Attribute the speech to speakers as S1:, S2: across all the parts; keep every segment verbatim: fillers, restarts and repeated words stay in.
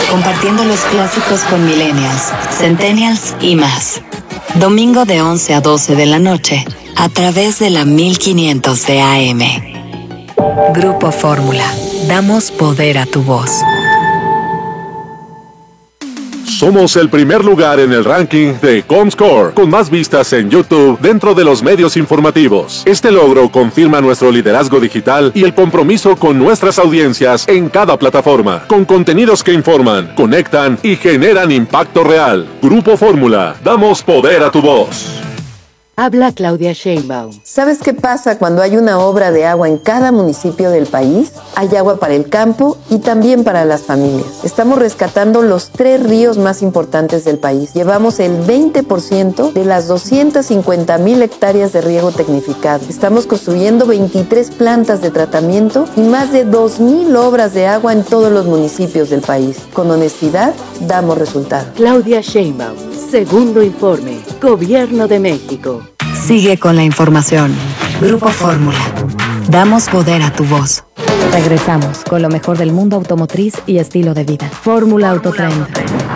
S1: compartiendo los clásicos con millennials, centennials y más. Domingo de once a doce de la noche, a través de la mil quinientos de A M. Grupo Fórmula. Damos poder a tu voz.
S2: Somos el primer lugar en el ranking de Comscore, con más vistas en YouTube dentro de los medios informativos. Este logro confirma nuestro liderazgo digital y el compromiso con nuestras audiencias en cada plataforma, con contenidos que informan, conectan y generan impacto real. Grupo Fórmula, damos poder a tu voz.
S3: Habla Claudia Sheinbaum.
S4: ¿Sabes qué pasa cuando hay una obra de agua en cada municipio del país? Hay agua para el campo y también para las familias. Estamos rescatando los tres ríos más importantes del país. Llevamos el veinte por ciento de las doscientas cincuenta mil hectáreas de riego tecnificado. Estamos construyendo veintitrés plantas de tratamiento y más de dos mil obras de agua en todos los municipios del país. Con honestidad, damos resultados.
S3: Claudia Sheinbaum. Segundo informe. Gobierno de México.
S1: Sigue con la información. Grupo Fórmula. Damos poder a tu voz.
S5: Regresamos con lo mejor del mundo automotriz y estilo de vida. Fórmula Autotrend.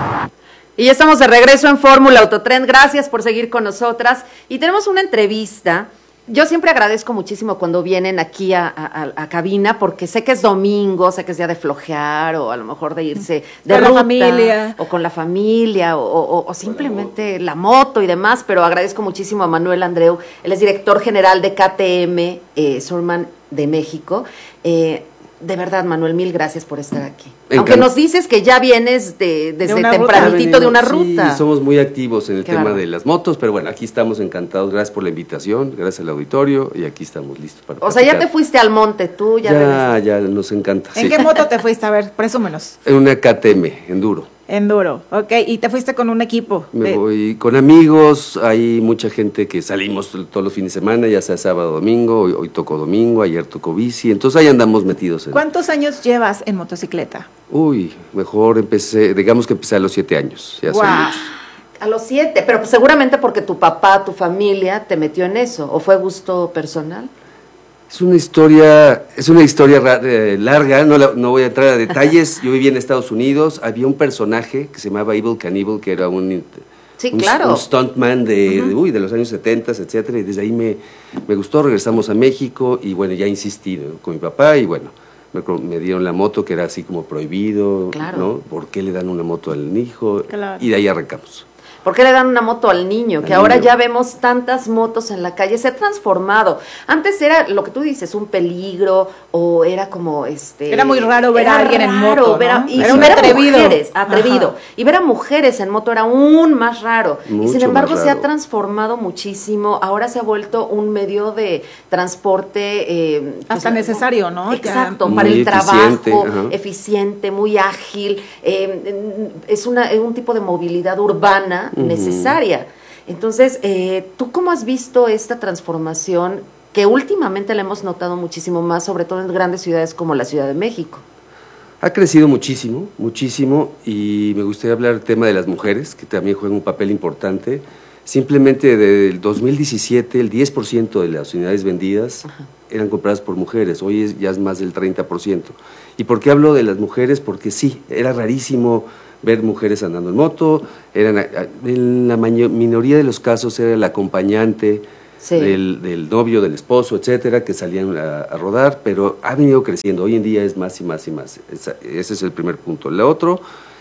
S6: Y ya estamos de regreso en Fórmula Autotrend. Gracias por seguir con nosotras. Y tenemos una entrevista. Yo siempre agradezco muchísimo cuando vienen aquí a, a, a cabina, porque sé que es domingo, sé que es día de flojear, o a lo mejor de irse de
S7: con
S6: ruta,
S7: la familia,
S6: o con la familia, o, o, o simplemente la moto y demás, pero agradezco muchísimo a Manuel Andreu. Él es director general de K T M eh, Surman de México. Eh, de verdad, Manuel, mil gracias por estar aquí. Encant- Aunque nos dices que ya vienes de, desde de tempranitito de una ruta.
S8: Sí, somos muy activos en el
S6: Qué
S8: tema
S6: bárbaro.
S8: de las motos, pero bueno, aquí estamos encantados. Gracias por la invitación, gracias al auditorio, y aquí estamos listos para
S6: O sea, ya
S8: platicar.
S6: te fuiste al monte, tú ya.
S8: Ya, ya, nos encanta.
S7: ¿En
S8: sí.
S7: qué moto te fuiste? A ver, presúmenos.
S8: En una K T M, enduro.
S7: Enduro, ok. Y te fuiste con un equipo.
S8: Me
S7: de...
S8: voy con amigos, hay mucha gente que salimos todos los fines de semana, ya sea sábado o domingo, hoy, hoy tocó domingo, ayer tocó bici, entonces ahí andamos metidos. En...
S7: ¿Cuántos años llevas en motocicleta?
S8: Uy, mejor empecé, digamos que empecé a los siete años. Ya son
S7: Guau.
S8: muchos.
S6: A los siete, pero pues seguramente porque tu papá, tu familia te metió en eso, ¿o fue gusto personal?
S8: Es una historia, es una historia ra- eh, larga, no, la- no voy a entrar a detalles. Yo vivía en Estados Unidos, había un personaje que se llamaba Evel Knievel, que era un,
S6: Sí,
S8: un,
S6: claro.
S8: un stuntman de, de, uy, de los años setenta, etcétera, y desde ahí me, me gustó, regresamos a México, y bueno, ya insistí, ¿no?, con mi papá, y bueno, me, co- me dieron la moto, que era así como prohibido,
S6: Claro.
S8: ¿no? ¿Por qué le dan una moto al hijo?
S7: Claro.
S8: Y de ahí arrancamos.
S6: ¿Por qué le dan una moto al niño? Que
S8: Al
S6: ahora
S8: niño.
S6: ya vemos tantas motos en la calle, se ha transformado. Antes era lo que tú dices, un peligro, o era como este.
S7: Era muy raro ver
S6: era
S7: a alguien en
S6: raro
S7: moto,
S6: ver a-
S7: ¿no?
S6: y
S7: Era un
S6: ver a
S7: atrevido.
S6: mujeres, atrevido.
S7: Ajá.
S6: Y ver a mujeres en moto era aún más raro. y
S8: Mucho
S6: sin embargo
S8: más
S6: se ha
S8: raro.
S6: transformado muchísimo. Ahora se ha vuelto un medio de transporte. Eh,
S7: Hasta
S6: pues,
S7: necesario, ¿no?
S6: Exacto,
S8: Muy
S6: para el
S8: eficiente,
S6: trabajo,
S8: ajá.
S6: eficiente, muy ágil. eh, es, una, es un tipo de movilidad urbana
S8: Ujú.
S6: necesaria. Entonces, eh, ¿tú cómo has visto esta transformación que últimamente la hemos notado muchísimo más, sobre todo en grandes ciudades como la Ciudad de México?
S8: Ha crecido muchísimo, muchísimo, y me gustaría hablar del tema de las mujeres, que también juegan un papel importante. Simplemente del dos mil diecisiete, el diez por ciento de las unidades vendidas Ajá. eran compradas por mujeres, hoy es, ya es más del treinta por ciento. ¿Y por qué hablo de las mujeres? Porque sí, era rarísimo ver mujeres andando en moto, eran, en la mayo- minoría de los casos era el acompañante sí. del, del novio, del esposo, etcétera, que salían a, a rodar, pero ha venido creciendo, hoy en día es más y más y más. Esa, ese es el primer punto. El otro,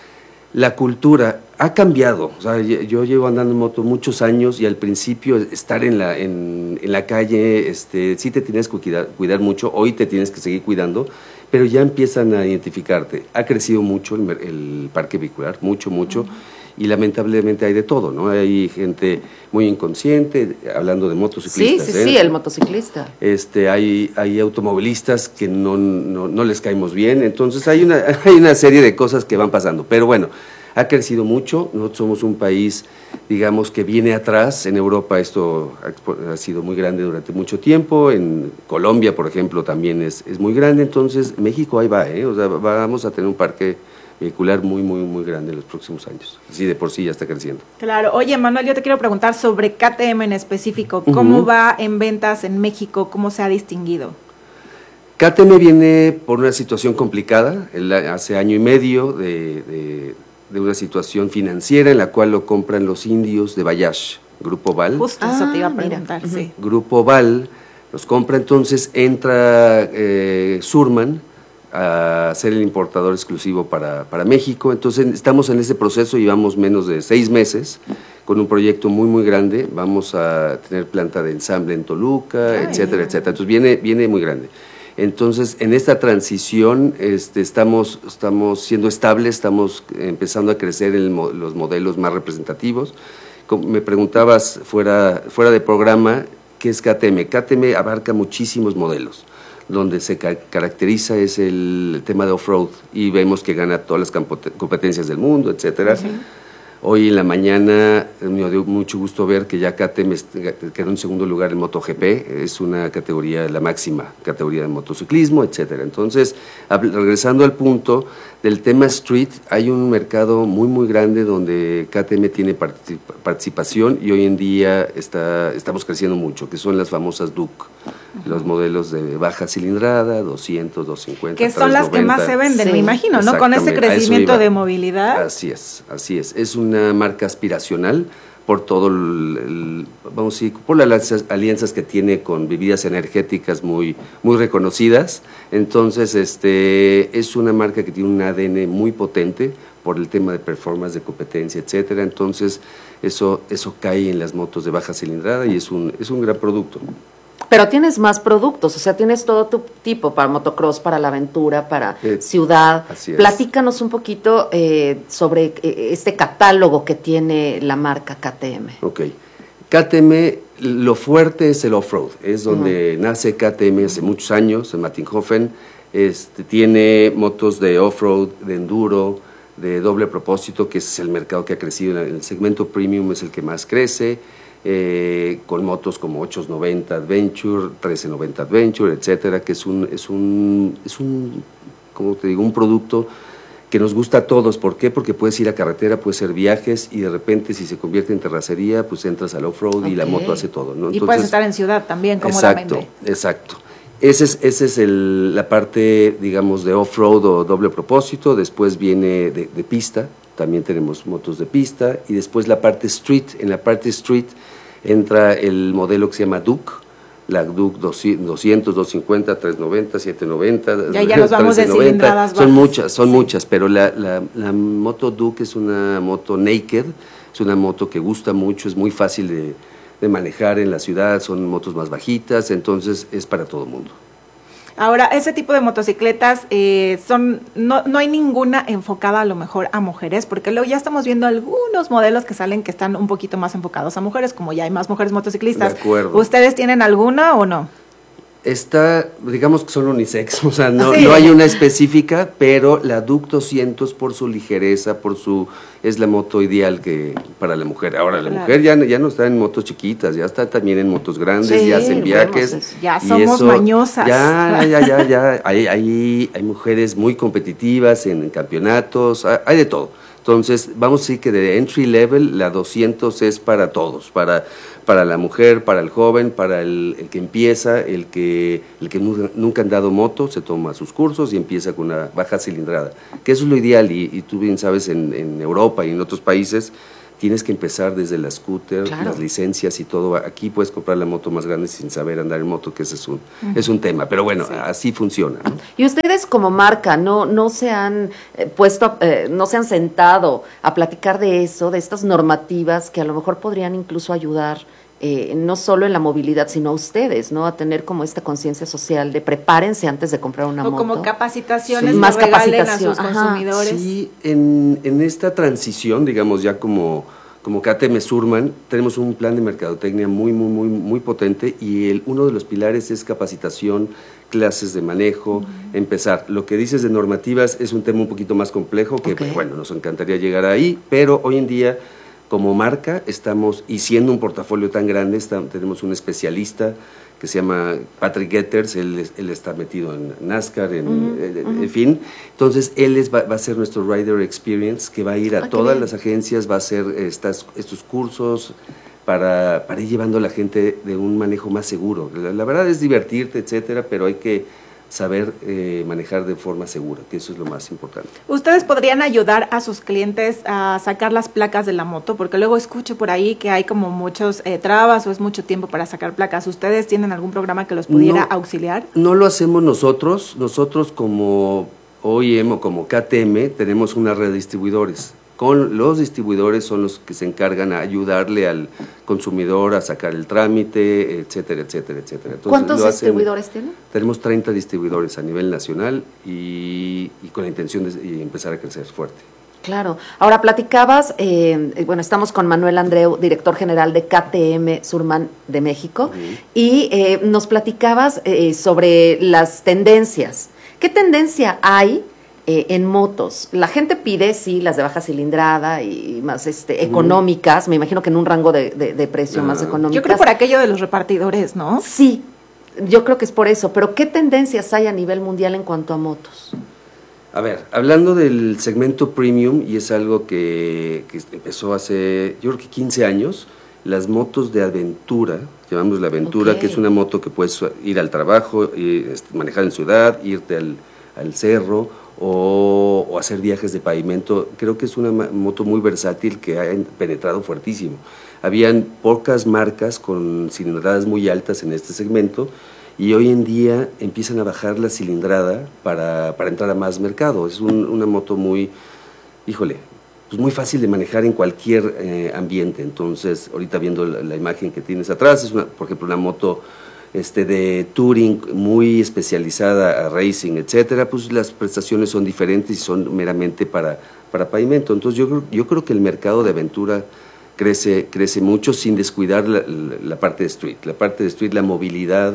S8: la cultura ha cambiado. O sea, yo llevo andando en moto muchos años y al principio estar en la, en, en la calle, este, sí te tienes que cuidar, cuidar mucho, hoy te tienes que seguir cuidando, pero ya empiezan a identificarte. Ha crecido mucho el, el parque vehicular, mucho, mucho, uh-huh. y lamentablemente hay de todo, ¿no? Hay gente muy inconsciente, hablando de motociclistas.
S6: Sí, sí,
S8: ¿eh?
S6: sí, el motociclista.
S8: Este, hay, hay automovilistas que no, no, no les caemos bien, entonces hay una, hay una serie de cosas que van pasando, pero bueno, ha crecido mucho. Nosotros somos un país, digamos, que viene atrás. En Europa esto ha, ha sido muy grande durante mucho tiempo, en Colombia, por ejemplo, también es, es muy grande, entonces México ahí va, ¿eh? O sea, vamos a tener un parque vehicular muy, muy, muy grande en los próximos años. Sí, de por sí ya está creciendo.
S7: Claro. Oye, Manuel, yo te quiero preguntar sobre K T M en específico. ¿Cómo uh-huh. va en ventas en México? ¿Cómo se ha distinguido?
S8: K T M viene por una situación complicada, el, hace año y medio de, de, de una situación financiera en la cual lo compran los indios de Bayash, Grupo Val.
S7: Justo
S6: Ah,
S7: eso te iba a
S6: mira.
S7: preguntar,
S6: Ujú.
S7: sí.
S8: Grupo Val los compra, entonces entra eh, Surman a ser el importador exclusivo para, para México. Entonces estamos en ese proceso, llevamos menos de seis meses con un proyecto muy muy grande, vamos a tener planta de ensamble en Toluca,
S7: Ay.
S8: etcétera, etcétera. Entonces viene, viene muy grande. Entonces, en esta transición este, estamos, estamos siendo estables, estamos empezando a crecer en el mo- los modelos más representativos. Como me preguntabas fuera, fuera de programa, ¿qué es K T M? K T M abarca muchísimos modelos. Donde se ca- caracteriza es el tema de off-road y vemos que gana todas las campo- competencias del mundo, etcétera. Hoy en la mañana me dio mucho gusto ver que ya K T M est- quedó en segundo lugar en MotoGP, es una categoría, la máxima categoría de motociclismo, etcétera. Entonces, hab- regresando al punto del tema street, hay un mercado muy muy grande donde K T M tiene particip- participación y hoy en día está, estamos creciendo mucho, que son las famosas Duke, los modelos de baja cilindrada, doscientos, doscientos cincuenta,
S7: Que son las que más se venden,
S6: Sí,
S7: me imagino, ¿no? Con ese
S8: exactamente, a eso
S7: crecimiento
S8: iba.
S7: de movilidad.
S8: Así es, así es. Es una marca aspiracional por todo el, el- vamos a decir, por las alianzas, alianzas que tiene con bebidas energéticas muy, muy reconocidas. Entonces, este, es una marca que tiene un A D N muy potente por el tema de performance, de competencia, etcétera. Entonces, eso, eso cae en las motos de baja cilindrada y es un, es un gran producto.
S6: Pero tienes más productos, o sea, tienes todo tu tipo para motocross, para la aventura, para
S8: Eh,
S6: ciudad.
S8: así es.
S6: Platícanos un poquito eh, sobre eh, este catálogo que tiene la marca K T M.
S8: Ok. K T M, lo fuerte es el off-road, es donde uh-huh. nace K T M hace muchos años, en Mattinghofen. Este, tiene motos de off-road, de enduro, de doble propósito, que es el mercado que ha crecido. El segmento premium es el que más crece, eh, con motos como ochocientos noventa Adventure, trece noventa Adventure, etcétera, que es un, es un, es un, ¿cómo te digo?, un producto que nos gusta a todos. ¿Por qué? Porque puedes ir a carretera, puedes hacer viajes y de repente si se convierte en terracería, pues entras al off-road okay. y la moto hace todo, ¿no?
S7: Y Entonces, puedes estar en ciudad también, cómodamente.
S8: Exacto, exacto. Esa es, ese es el, la parte, digamos, de off-road o doble propósito. Después viene de, de pista, también tenemos motos de pista. Y después la parte street. En la parte street entra el modelo que se llama Duke. La Duke doscientos, doscientos cincuenta, trescientos noventa, setecientos noventa.
S7: Ya, ya nos vamos de cilindradas
S8: Son muchas, son sí. muchas, pero la, la, la moto Duke es una moto naked, es una moto que gusta mucho, es muy fácil de, de manejar en la ciudad, son motos más bajitas, entonces es para todo el mundo.
S7: Ahora, ese tipo de motocicletas eh, son no, no hay ninguna enfocada a lo mejor a mujeres, porque luego ya estamos viendo algunos modelos que salen que están un poquito más enfocados a mujeres, como ya hay más mujeres motociclistas.
S8: De acuerdo.
S7: ¿Ustedes tienen alguna o no?
S8: Está, digamos que son unisex, o sea, no,
S7: sí.
S8: no hay una específica, pero la Duke doscientos por su ligereza, por su, es la moto ideal que para la mujer. Ahora, la claro. mujer ya, ya no está en motos chiquitas, ya está también en motos grandes,
S6: sí,
S8: ya hacen viajes.
S6: Vemos,
S7: ya somos eso, mañosas.
S8: Ya, ya, ya, ya, hay, hay, hay mujeres muy competitivas en, en campeonatos, hay, hay de todo. Entonces, vamos a decir que de entry level, la doscientos es para todos, para, para la mujer, para el joven, para el, el que empieza, el que, el que nunca, nunca han dado moto, se toma sus cursos y empieza con una baja cilindrada, que eso es lo ideal, y, y tú bien sabes, en, en Europa y en otros países, tienes que empezar desde la scooter, claro. las licencias y todo. Aquí puedes comprar la moto más grande sin saber andar en moto, que ese es un, uh-huh. es un tema. Pero bueno, sí. así funciona, ¿no?
S6: Y ustedes como marca, ¿no, no se han eh, puesto, eh, no se han sentado a platicar de eso, de estas normativas que a lo mejor podrían incluso ayudar eh, no solo en la movilidad, sino a ustedes, ¿no? A tener como esta conciencia social de prepárense antes de comprar una
S7: o
S6: moto.
S7: O como capacitaciones
S6: sí.
S7: que
S6: más
S7: regalen
S6: capacitación
S7: a sus consumidores.
S8: Sí, en, en esta transición, digamos, ya como, como K T M Surman, tenemos un plan de mercadotecnia muy, muy, muy, muy potente, y el, uno de los pilares es capacitación, clases de manejo, uh-huh. empezar. Lo que dices de normativas es un tema un poquito más complejo, que okay. bueno, nos encantaría llegar ahí, pero hoy en día, como marca, estamos, y siendo un portafolio tan grande, está, tenemos un especialista que se llama Patrick Getters, él, él está metido en NASCAR, en, uh-huh, en, uh-huh. en fin, entonces él es, va, va a ser nuestro Rider Experience, que va a ir a ah, todas las agencias, va a hacer estas, estos cursos para, para ir llevando a la gente de un manejo más seguro. La, la verdad es divertirte, etcétera, pero hay que saber eh, manejar de forma segura, que eso es lo más importante.
S7: ¿Ustedes podrían ayudar a sus clientes a sacar las placas de la moto? Porque luego escucho por ahí que hay como muchos eh, trabas o es mucho tiempo para sacar placas. ¿Ustedes tienen algún programa que los pudiera
S8: no,
S7: auxiliar?
S8: No lo hacemos nosotros. Nosotros como O E M o como K T M tenemos una red de distribuidores. Con los distribuidores son los que se encargan a ayudarle al consumidor a sacar el trámite, etcétera, etcétera, etcétera. Entonces,
S6: ¿cuántos
S8: hacen,
S6: distribuidores tienen?
S8: Tenemos treinta distribuidores a nivel nacional y, y con la intención de y empezar a crecer fuerte.
S6: Claro. Ahora, platicabas, eh, bueno, estamos con Manuel Andreu, director general de K T M Surman de México, uh-huh. y eh, nos platicabas eh, sobre las tendencias. ¿Qué tendencia hay Eh, en motos? La gente pide, sí, las de baja cilindrada y más este, económicas, me imagino que en un rango de, de, de precio uh, más económicas.
S7: Yo creo por aquello de los repartidores, ¿no?
S6: Sí, yo creo que es por eso, pero ¿qué tendencias hay a nivel mundial en cuanto a motos?
S8: A ver, hablando del segmento premium, y es algo que, que empezó hace, yo creo que quince años, las motos de aventura, llamamos la aventura, okay. que es una moto que puedes ir al trabajo, y, este, manejar en ciudad, irte al, al cerro, O, o hacer viajes de pavimento. Creo que es una moto muy versátil que ha penetrado fuertísimo. Habían pocas marcas con cilindradas muy altas en este segmento y hoy en día empiezan a bajar la cilindrada para, para entrar a más mercado. Es un, una moto muy, híjole, pues muy fácil de manejar en cualquier eh, ambiente. Entonces, ahorita viendo la, la imagen que tienes atrás, es una, por ejemplo, una moto Este, de touring muy especializada a racing, etcétera, pues las prestaciones son diferentes y son meramente para, para pavimento. Entonces yo, yo creo que el mercado de aventura crece, crece mucho sin descuidar la, la, la parte de street. La parte de street, la movilidad,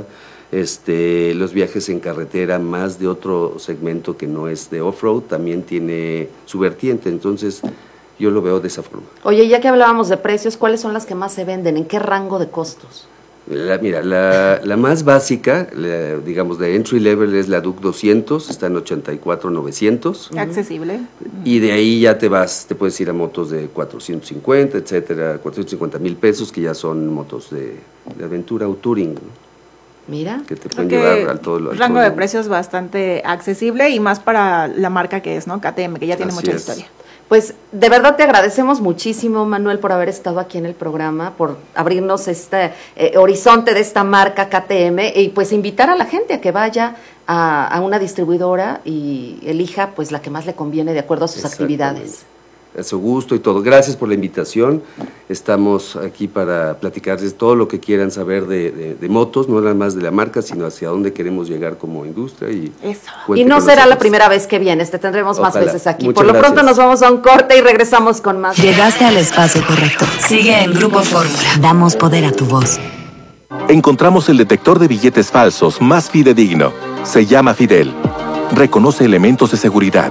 S8: este, los viajes en carretera, más de otro segmento que no es de off-road, también tiene su vertiente. Entonces yo lo veo de esa forma.
S6: Oye, ya que hablábamos de precios, ¿cuáles son las que más se venden? ¿En qué rango de costos?
S8: La, mira, la, la más básica, la, digamos, de entry level es la Duke doscientos, está en ochenta y cuatro mil novecientos.
S7: Accesible.
S8: Y de ahí ya te vas, te puedes ir a motos de cuatrocientos cincuenta, etcétera, cuatrocientos cincuenta mil pesos, que ya son motos de, de aventura o touring, ¿no?
S6: Mira.
S8: Que te pueden llevar al todo.
S7: El rango de precios bastante accesible y más para la marca que es, ¿no? K T M, que ya tiene
S8: Así
S7: mucha
S8: es.
S7: historia.
S6: Pues de verdad te agradecemos muchísimo, Manuel, por haber estado aquí en el programa, por abrirnos este eh, horizonte de esta marca K T M y pues invitar a la gente a que vaya a, a una distribuidora y elija pues la que más le conviene de acuerdo a sus actividades.
S8: A su gusto y todo. Gracias por la invitación. Estamos aquí para platicarles todo lo que quieran saber de, de, de motos, no nada más de la marca, sino hacia dónde queremos llegar como industria. Y,
S6: y no será la primera vez que vienes, te tendremos Ojalá. más veces aquí.
S8: Muchas
S6: por lo
S8: gracias.
S6: pronto nos vamos a un corte y regresamos con más.
S1: Llegaste al espacio correcto. Sigue en Grupo Fórmula. Damos poder a tu voz.
S2: Encontramos el detector de billetes falsos más fidedigno. Se llama Fidel. Reconoce elementos de seguridad.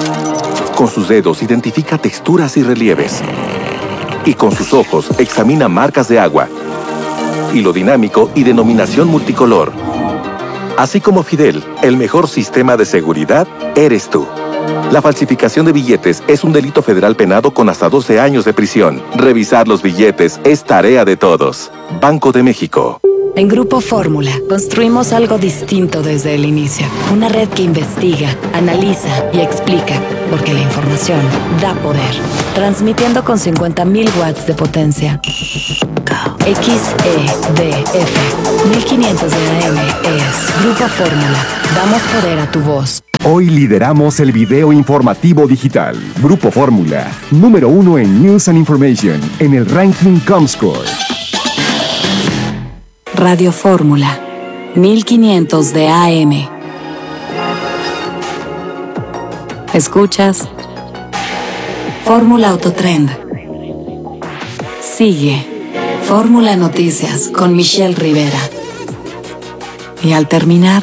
S2: Con sus dedos identifica texturas y relieves. Y con sus ojos examina marcas de agua, hilo dinámico y denominación multicolor. Así como Fidel, el mejor sistema de seguridad eres tú. La falsificación de billetes es un delito federal penado con hasta doce años de prisión. Revisar los billetes es tarea de todos. Banco de México.
S1: En Grupo Fórmula, construimos algo distinto desde el inicio. Una red que investiga, analiza y explica, porque la información da poder. Transmitiendo con cincuenta mil watts de potencia. X E D F mil quinientos de A M es Grupo Fórmula. Damos poder a tu voz.
S9: Hoy lideramos el video informativo digital. Grupo Fórmula, número uno en News and Information, en el ranking Comscore.
S1: Radio Fórmula, mil quinientos de A M. Escuchas Fórmula Autotrend. Sigue Fórmula Noticias con Michelle Rivera. Y al terminar,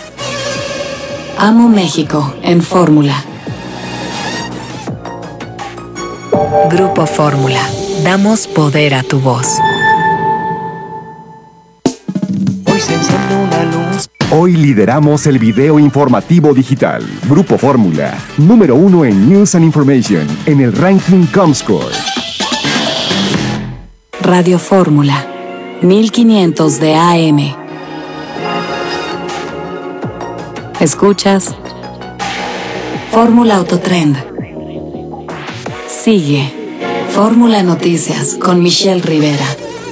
S1: Amo México en Fórmula. Grupo Fórmula. Damos poder a tu voz.
S9: Hoy lideramos el video informativo digital. Grupo Fórmula, número uno en News and Information, en el ranking Comscore.
S1: Radio Fórmula, mil quinientos de A M. Escuchas Fórmula Autotrend. Sigue Fórmula Noticias con Michelle Rivera.